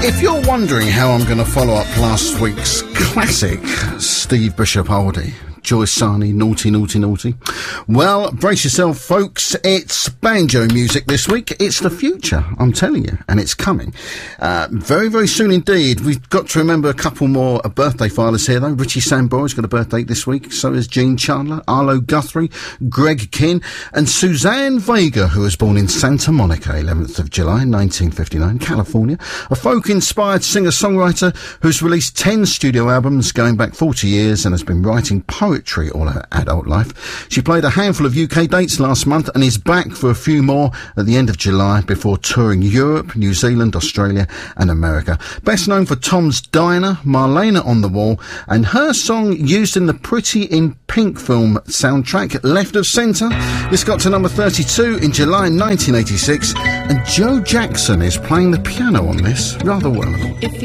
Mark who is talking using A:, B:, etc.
A: If you're wondering how I'm going to follow up last week's classic Steve Bishop oldie, Joy Sarney, Naughty, Naughty, Naughty. Well, brace yourself, folks. It's banjo music this week. It's the future, I'm telling you, and it's coming. Very, very soon indeed. We've got to remember a couple more birthday filers here, though. Richie Samboro's got a birthday this week. So is Gene Chandler, Arlo Guthrie, Greg Kinn, and Suzanne Vega, who was born in Santa Monica, 11th of July, 1959, California. A folk-inspired singer-songwriter who's released 10 studio albums going back 40 years and has been writing poetry all her adult life. She played a handful of UK dates last month and is back for a few more at the end of July before touring Europe, New Zealand, Australia and America. Best known for Tom's Diner, Marlena on the Wall, and her song used in the Pretty in Pink film soundtrack, Left of Centre. This got to number 32 in July 1986, and Joe Jackson is playing the piano on this rather well.